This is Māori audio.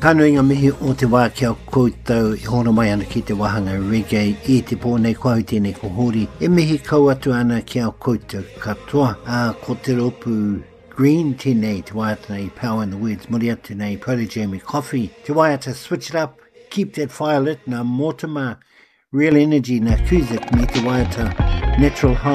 Kanoinga mihi o te wā kia koutou I hono mai ana ki te wahanga reggae I te pōnei kua tēnei ko hori. E mihi kau atu ana kia koutou katoa. Ko te ropu green tēnei te waiata nei Power in the Words. Muri atu nei Protege me Coffee. Te waiata switch it up. Keep that fire lit. Nā Mortimer Real Energy. Nā Kuzik me te waiata Natural High.